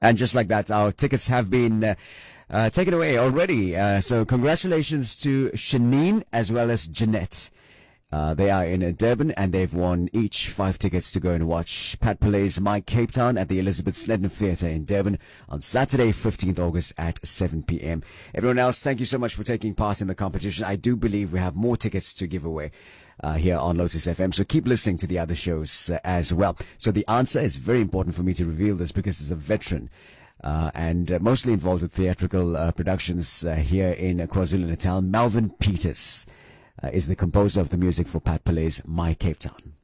And just like that, our tickets have been taken away already. So congratulations to Shanine as well as Jeanette. They are in Durban and they've won each 5 tickets to go and watch Pat Pillai's My Cape Town at the Elizabeth Sledden Theatre in Durban on Saturday, 15th August at 7 p.m. Everyone else, thank you so much for taking part in the competition. I do believe we have more tickets to give away here on Lotus FM. So keep listening to the other shows as well. So the answer is very important for me to reveal this because it's a veteran and mostly involved with theatrical productions here in KwaZulu-Natal. Melvin Peters is the composer of the music for Pat Pillai's My Cape Town.